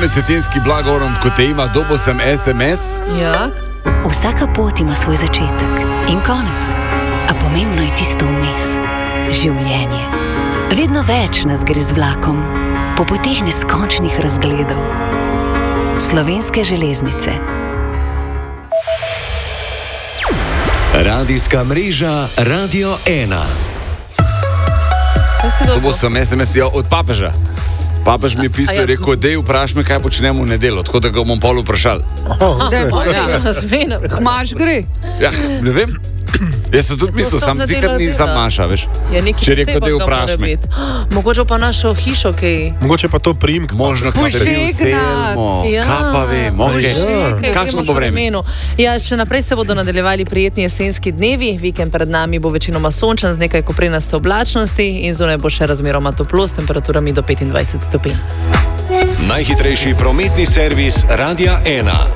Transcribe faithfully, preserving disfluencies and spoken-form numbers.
Konec jesenski blagorom, ko te ima, dobo sem es em es. Ja. Vsaka pot ima svoj začetek in konec, a pomembno je tisto vmes. Življenje. Vedno več nas gre z vlakom, po poteh neskončnih razgledov. Slovenske železnice. Radijska mreža Radio ena. Dobo sem es em es, ja, od papeža. Papež mi je pisal, ja. rekel, dej vpraš me, kaj počnemo v nedeljo, tako da ga bom pol vprašal. Oh, ja. Maš gre. Ja, ne vem. Jaz sem tudi mislil, sam zikrat nisem Maša, veš. Ja, če rekel, dej vpraš me. Mogoče pa našo hišo, kaj... Mogoče pa to priimk. Možno, ko se mi vselimo. Ja. Kaj pa vem, okej. Okay. Kakšno bo vreme? Ja, še naprej se bodo nadaljevali prijetni jesenski dnevi. Vikend pred nami bo večinoma sončen z nekaj koprenaste oblačnosti in zunaj bo še razmeroma toplo s temperaturami do petindvajset stopinj. Najhitrejši prometni servis Radia ena.